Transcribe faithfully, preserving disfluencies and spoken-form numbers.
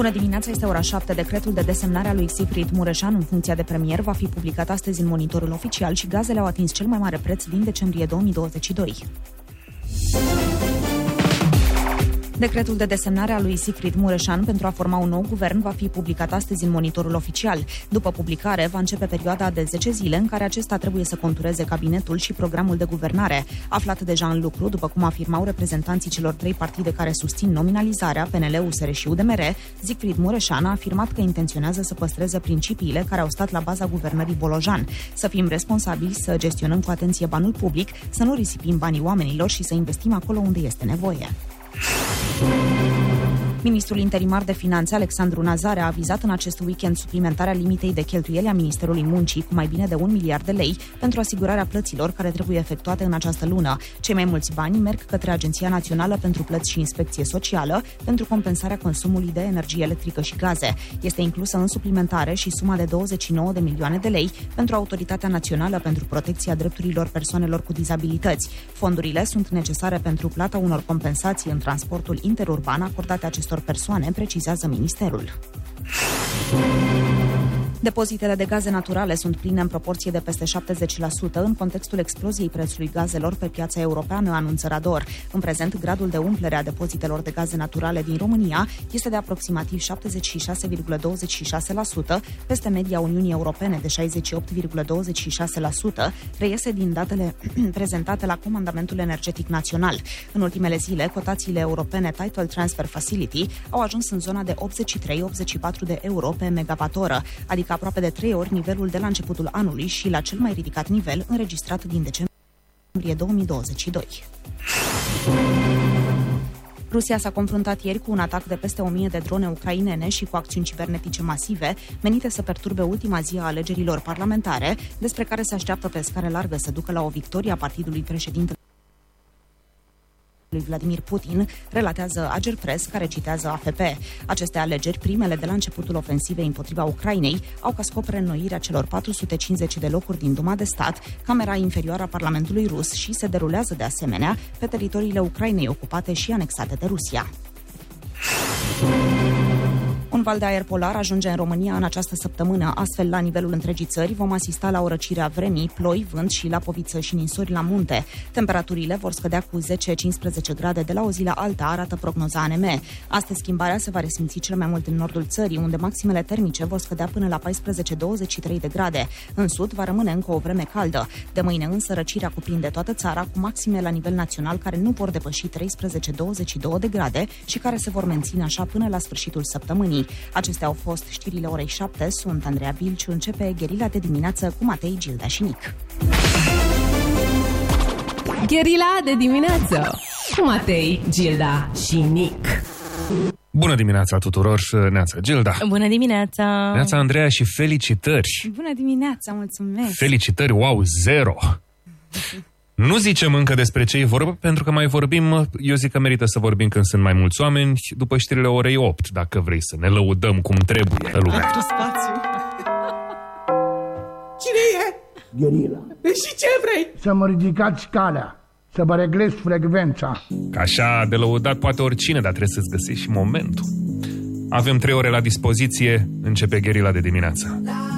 Bună dimineața, este ora șapte. Decretul de desemnare a lui Sigfrid Mureșan în funcția de premier va fi publicat astăzi în Monitorul Oficial și gazele au atins cel mai mare preț din decembrie două mii douăzeci și doi. Decretul de desemnare a lui Sigfrid Mureșan pentru a forma un nou guvern va fi publicat astăzi în Monitorul Oficial. După publicare, va începe perioada de zece zile în care acesta trebuie să contureze cabinetul și programul de guvernare. Aflat deja în lucru, după cum afirmau reprezentanții celor trei partide care susțin nominalizarea, P N L, U S R și U D M R, Sigfrid Mureșan a afirmat că intenționează să păstreze principiile care au stat la baza guvernării Bolojan. Să fim responsabili, să gestionăm cu atenție banul public, să nu risipim banii oamenilor și să investim acolo unde este nevoie. Ministrul interimar de Finanțe, Alexandru Nazare, a avizat în acest weekend suplimentarea limitei de cheltuieli a Ministerului Muncii cu mai bine de un miliard de lei pentru asigurarea plăților care trebuie efectuate în această lună. Cei mai mulți bani merg către Agenția Națională pentru Plăți și Inspecție Socială pentru compensarea consumului de energie electrică și gaze. Este inclusă în suplimentare și suma de douăzeci și nouă de milioane de lei pentru Autoritatea Națională pentru Protecția Drepturilor Persoanelor cu Dizabilități. Fondurile sunt necesare pentru plata unor compensații în transportul interurban acordate acestor persoane, precizează ministerul. Depozitele de gaze naturale sunt pline în proporție de peste șaptezeci la sută în contextul exploziei prețului gazelor pe piața europeană, anunță Rador. În prezent, gradul de umplere a depozitelor de gaze naturale din România este de aproximativ șaptezeci și șase virgulă douăzeci și șase la sută, peste media Uniunii Europene de șaizeci și opt virgulă douăzeci și șase la sută, reiese din datele prezentate la Comandamentul Energetic Național. În ultimele zile, cotațiile europene Title Transfer Facility au ajuns în zona de optzeci și trei - optzeci și patru de euro pe megawatt-oră, adică aproape de trei ori nivelul de la începutul anului și la cel mai ridicat nivel înregistrat din decembrie două mii douăzeci și doi. Rusia s-a confruntat ieri cu un atac de peste o mie de drone ucrainene și cu acțiuni cibernetice masive menite să perturbe ultima zi a alegerilor parlamentare, despre care se așteaptă pe scară largă să ducă la o victorie a partidului președinte lui Vladimir Putin, relatează Agerpres, care citează A F P. Aceste alegeri, primele de la începutul ofensivei împotriva Ucrainei, au ca scop reînnoirea celor patru sute cincizeci de locuri din Duma de Stat, camera inferioară a Parlamentului rus, și se derulează de asemenea pe teritoriile Ucrainei ocupate și anexate de Rusia. Un val de aer polar ajunge în România în această săptămână. Astfel, la nivelul întregii țări, vom asista la o răcire a vremii, ploi, vânt și lapoviță și ninsori la munte. Temperaturile vor scădea cu zece - cincisprezece grade de la o zi la alta, arată prognoza A N M. Astăzi, schimbarea se va resimți cel mai mult în nordul țării, unde maximele termice vor scădea până la paisprezece - douăzeci și trei de grade. În sud va rămâne încă o vreme caldă. De mâine însă, răcirea cuprinde toată țara, cu maxime la nivel național care nu vor depăși treisprezece - douăzeci și două de grade și care se vor menține așa până la sfârșitul săptămânii. Acestea au fost știrile orei șapte. Sunt Andreea Bilciu. Începe Gherila de dimineață cu Matei, Gilda și Nic. Gherila de dimineață cu Matei, Gilda și Nic. Bună dimineața tuturor, neața Gilda. Bună dimineața. Neața Andreea și felicitări. Bună dimineața, mulțumesc. Felicitări, wow, zero. Nu zicem încă despre ce e vorba, pentru că mai vorbim, eu zic că merită să vorbim când sunt mai mulți oameni, după știrile orei opt, dacă vrei să ne lăudăm cum trebuie lumea. Spațiu. Cine e? Gherila. Și ce vrei? Să mă ridicați calea, să vă reglez frecvența. Că așa de lăudat poate oricine, dar trebuie să-ți găsești și momentul. Avem trei ore la dispoziție, începe Gherila de dimineață.